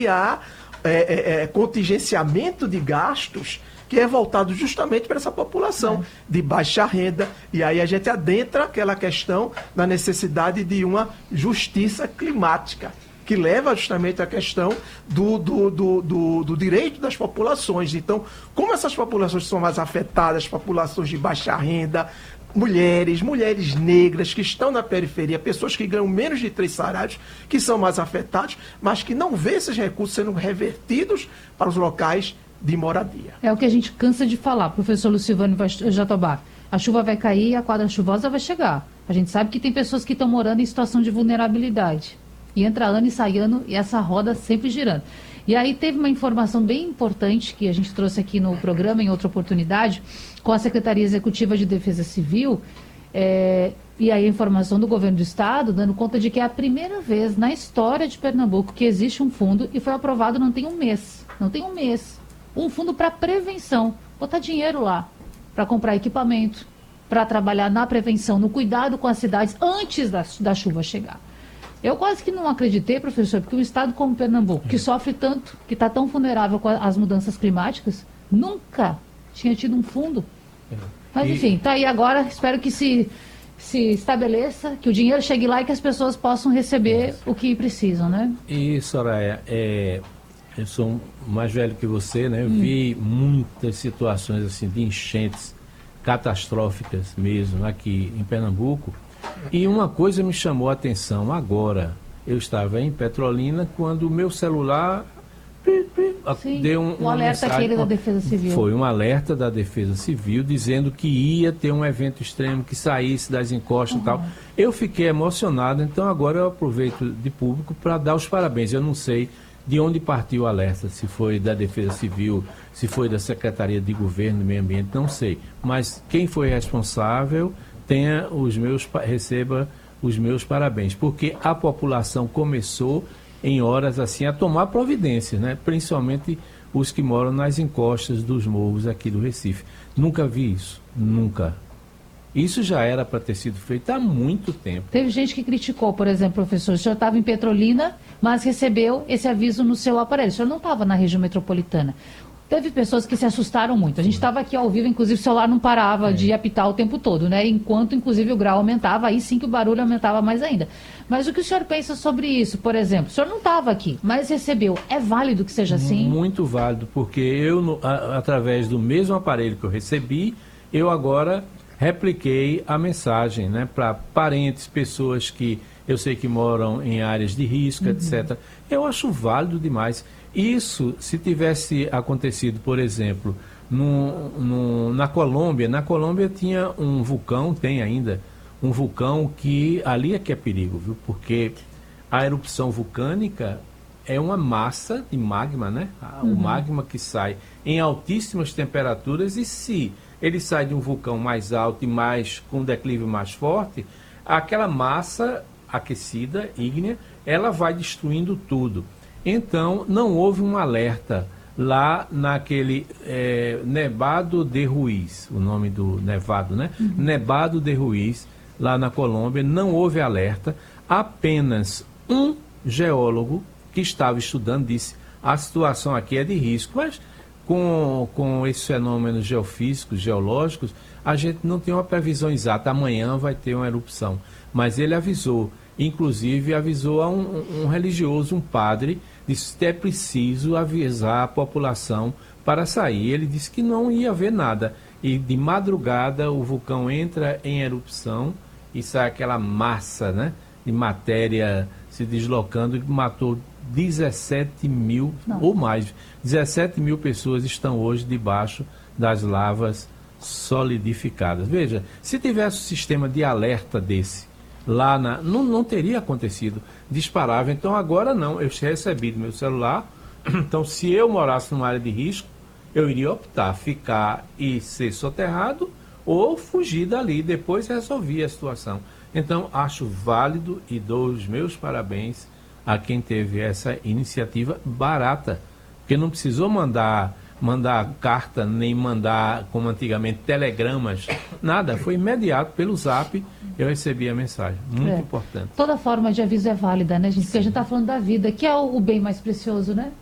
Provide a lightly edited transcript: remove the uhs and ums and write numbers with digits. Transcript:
há contingenciamento de gastos que é voltado justamente para essa população de baixa renda. E aí a gente adentra aquela questão da necessidade de uma justiça climática, que leva justamente à questão do direito das populações. Então, como essas populações são mais afetadas, populações de baixa renda, mulheres negras que estão na periferia, pessoas que ganham menos de 3 salários, que são mais afetados, mas que não vê esses recursos sendo revertidos para os locais de moradia. É o que a gente cansa de falar, professor Lucivânio Jatobá. A chuva vai cair, a quadra chuvosa vai chegar. A gente sabe que tem pessoas que estão morando em situação de vulnerabilidade. E entra ano e sai ano, e essa roda sempre girando. E aí teve uma informação bem importante que a gente trouxe aqui no programa, em outra oportunidade, com a Secretaria Executiva de Defesa Civil, e aí a informação do governo do estado, dando conta de que é a primeira vez na história de Pernambuco que existe um fundo, e foi aprovado não tem um mês, um fundo para prevenção, botar dinheiro lá, para comprar equipamento, para trabalhar na prevenção, no cuidado com as cidades antes da chuva chegar. Eu quase que não acreditei, professor, porque um estado como Pernambuco, que sofre tanto, que está tão vulnerável com as mudanças climáticas, nunca tinha tido um fundo. Mas, enfim, está aí agora. Espero que se estabeleça, que o dinheiro chegue lá e que as pessoas possam receber o que precisam, né? E, Soraya, eu sou mais velho que você, né? Eu vi muitas situações assim, de enchentes catastróficas mesmo aqui em Pernambuco. E uma coisa me chamou a atenção agora. Eu estava em Petrolina quando o meu celular deu um alerta mensagem, aquele da Defesa Civil. Foi um alerta da Defesa Civil dizendo que ia ter um evento extremo que saísse das encostas e tal. Eu fiquei emocionado, então agora eu aproveito de público para dar os parabéns. Eu não sei de onde partiu o alerta, se foi da Defesa Civil, se foi da Secretaria de Governo do Meio Ambiente, não sei. Mas quem foi responsável receba os meus parabéns, porque a população começou em horas assim a tomar providências, né? Principalmente os que moram nas encostas dos morros aqui do Recife. Nunca vi isso, nunca. Isso já era para ter sido feito há muito tempo. Teve gente que criticou, por exemplo, professor, o senhor estava em Petrolina, mas recebeu esse aviso no seu aparelho. O senhor não estava na região metropolitana. Teve pessoas que se assustaram muito. A gente estava aqui ao vivo, inclusive o celular não parava de apitar o tempo todo, né? Enquanto, inclusive, o grau aumentava, aí sim que o barulho aumentava mais ainda. Mas o que o senhor pensa sobre isso, por exemplo? O senhor não estava aqui, mas recebeu. É válido que seja assim? Muito válido, porque eu, através do mesmo aparelho que eu recebi, eu agora repliquei a mensagem, né? Para parentes, pessoas que eu sei que moram em áreas de risco, etc. Eu acho válido demais. Isso, se tivesse acontecido, por exemplo, na Colômbia tinha um vulcão, tem ainda, um vulcão que ali é que é perigo, viu? Porque a erupção vulcânica é uma massa de magma, né? O magma que sai em altíssimas temperaturas, e se ele sai de um vulcão mais alto e com um declive mais forte, aquela massa aquecida, ígnea, ela vai destruindo tudo. Então, não houve um alerta lá naquele Nevado de Ruiz, o nome do nevado, né? Nevado de Ruiz, lá na Colômbia, não houve alerta. Apenas um geólogo que estava estudando disse: a situação aqui é de risco, mas com esses fenômenos geofísicos, geológicos, a gente não tem uma previsão exata. Amanhã vai ter uma erupção. Mas ele avisou, inclusive avisou a um religioso, um padre, disse que é preciso avisar a população para sair. Ele disse que não ia haver nada. E de madrugada o vulcão entra em erupção e sai aquela massa, né, de matéria se deslocando, e matou 17 mil ou mais. 17 mil pessoas estão hoje debaixo das lavas solidificadas. Veja, se tivesse um sistema de alerta desse lá não teria acontecido, disparava. Então agora não, eu recebi do meu celular. Então, se eu morasse numa área de risco, eu iria optar ficar e ser soterrado ou fugir dali, depois resolvi a situação. Então, acho válido e dou os meus parabéns a quem teve essa iniciativa barata, porque não precisou mandar carta, nem mandar, como antigamente, telegramas nada, foi imediato, pelo zap, eu recebi a mensagem. Muito importante. Toda forma de aviso é válida, né, gente? Porque a gente está falando da vida, que é o bem mais precioso, né?